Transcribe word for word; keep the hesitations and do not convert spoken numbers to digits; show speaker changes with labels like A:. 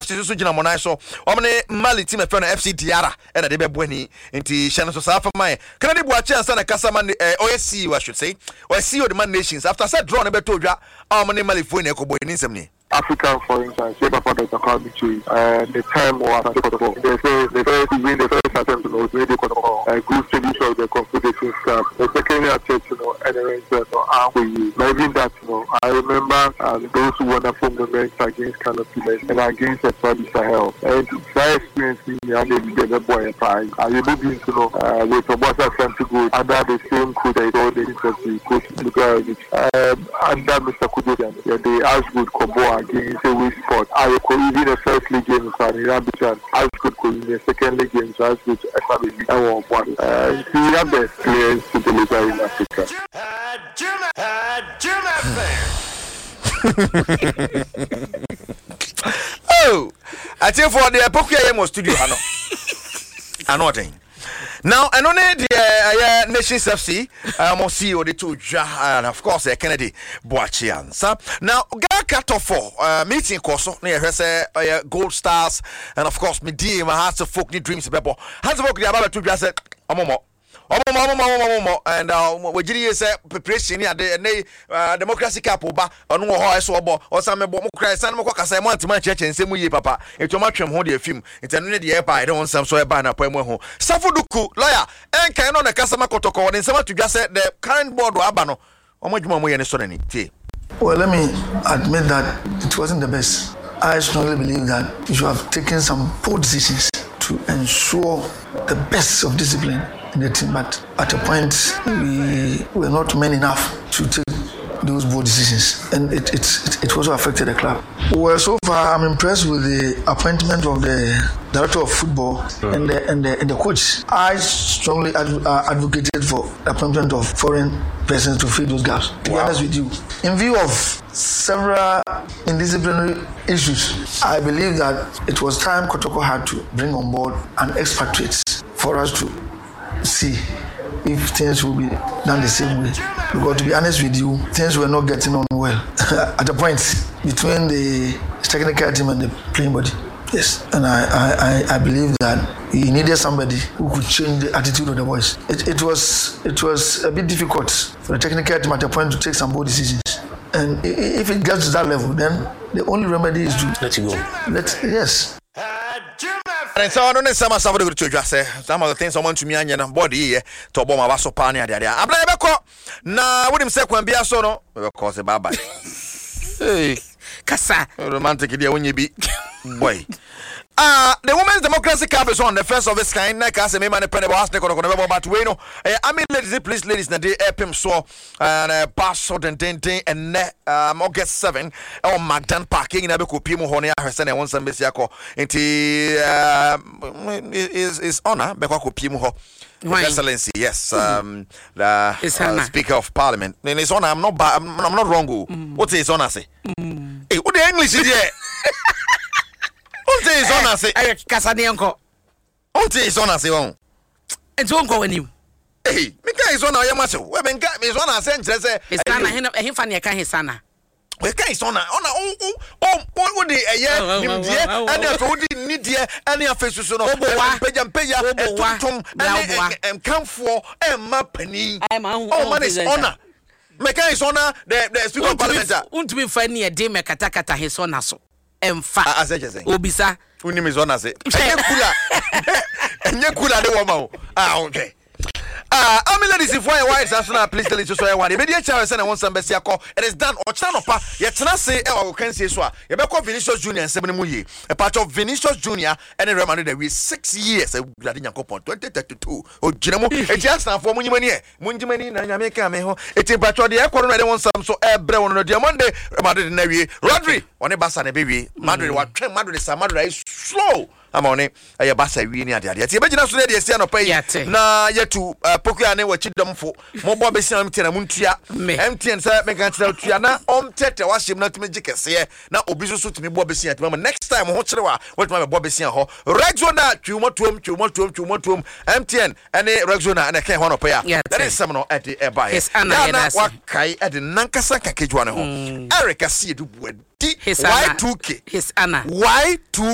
A: University so gina monai so omne Mali team e fe no F C Diara e na de bebo ani nti hye no so safa man kana de boache ansa na kasa man O S C I should say O S C O the man nations after said draw na beto dwa omne Mali fo na ekobo ni nsem ni
B: Africa, for instance, Labour Party account to uh, the time was at the they say the first win, the first attempt to know maybe a good solution of the Confederation camp. The second attempt, you know, and then you know, how we use. Maybe that, you know, I remember um, those who won the movements against Canopy and against the Saudi Sahel. And that experience in the end, the boy and prize. I will be, you know, uh, with Obasa to go under the same crew that all the interest coach um, under Mister Kudogan, the Ashwood Komboa. Against a weak spot. I could even the first league game for the Rabbit I could go in the second league game so I could actually be one one. Uh, we have the players to deliver in Africa.
A: Oh, I tell for the Pokia studio. I know thing. Now, and only the uh, Nations F C, I'm C E O the two, and of course, uh, Kennedy Boachian. So now, get cut off for uh, meeting course near her say uh, Gold Stars, and of course, me dear, my hearts of folk need dreams, people. Hands of the two just said, a moment. And uh, we did say preparation here the uh, democracy cap over on one so or some democracy and Mokasa want to my church and same way, Papa. It's a match from Holy film. It's a new year by I don't some so a banner poem. Safuduku, lawyer, and can on the customer protocol and someone to just say the current board or Abano or much more and so any.
C: Well, let me admit that it wasn't the best. I strongly believe that you should have taken some poor decisions to ensure the best of discipline in the team, but at a point we were not men enough to take those bold decisions, and it it, it, it also affected the club. Well, so far I'm impressed with the appointment of the director of football mm. and the and the and the coach. I strongly adv- uh, advocated for the appointment of foreign persons to fill those gaps. To wow. be honest with you, in view of several indisciplinary issues, I believe that it was time Kotoko had to bring on board an expatriate for us to see if things will be done the same way. Because to be honest with you, things were not getting on well at the point between the technical team and the playing body. Yes, and I, I, I believe that he needed somebody who could change the attitude of the boys. It, it was it was a bit difficult for the technical team at the point to take some bold decisions. And if it gets to that level, then the only remedy is to
D: let you go.
C: Let yes.
A: And so I don't know some of the good say some of the things I want to me and body to bomb my so pani there. I'm not now with him say when be a so no because a bye bye. Hey,
D: Kasa
A: romantic idea when you be boy. Uh, the Women's Democracy Cup is on the first of its kind. Like I say, me man, depend about us. Never but we know. I mean, ladies, please, ladies, na day epim so and pass so den den den and um August seventh. Oh, Magdan Parking in Abeku Pimu Honia Hersen and one some Besiako. Inti is is honor Beko Pimu Ho. Excellency, yes. Um, the uh, Speaker of Parliament. And it's honor. I'm not. I'm, I'm not wrong. Mm. What's his honor say? Mm. Hey, what the English is here? What is honor say?
D: I Kasani uncle.
A: What is honor say? On.
D: And don't go with you.
A: Hey, me can is honor Yamaso. We been got me is honor say.
D: His son, he funny. I can't his son.
A: We can is honor. Honor. Oh, oh, oh. What the a year? Him dear. And if you didn't need dear, any of us so no. Pay and pay and and come for a mapany. Oh man, is honor. Me can is honor. The the Speaker of Parliament.
D: Won't be funny a day. Me kata kata his honor so. Emfa obisa
A: uni mizona se enye kula enye kula de woma ah okay ah uh, amila this for why is national please tell it so so one media channel say na won some besia call it is done o channel pa ye tena se e o kan se so a ye be call Vinicius Junior seven mu ye a part of Vinicius Junior and Real Madrid we six years e glade nyankopon twenty thirty-two o gina mu e just na for munyimani e munyimani na nyame ka me ho e te patro de e kworo na de won some so e bre won no de Monday Real Madrid na wie Rodri one Barca na be wie Madrid wa twen Madrid sa Madrid is slow amone aye Barca wie ni ade ade ti be gina so na de sia no pa yi na yetu Pokuya ne wachi domfo mo bo be sia mtia na muntua M T N say me kan tira tua na om tete wa hyem na tumi gikese na obi so so tumi bo be sia tumi next time ho kire wa what tumi bo be sia ho Rexona twumo twom twumo twom twumo twom M T N ene Rexona na kan ho no pa ya that is some no at the e buy na wa kai at the nankasa kakejwa ne ho Eric Asiedu buadi Y two K
D: his Anna
A: Y two